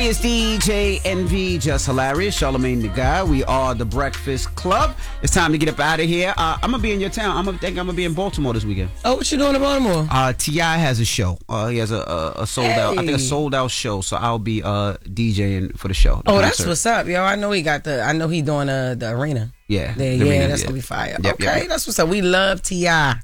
It's DJ NV, Just Hilarious, Charlamagne the Guy. We are the Breakfast Club. It's time to get up out of here. I'm going to be in your town. I'm going to be in Baltimore this weekend. Oh, what you doing in Baltimore? T.I. has a show. He has a sold out, I think a sold out show. So I'll be DJing for the show. Oh, that's what's up, yo. I know he doing the arena. Yeah. That's going to be fire. Yep, okay, yep. that's what's up. We love T.I.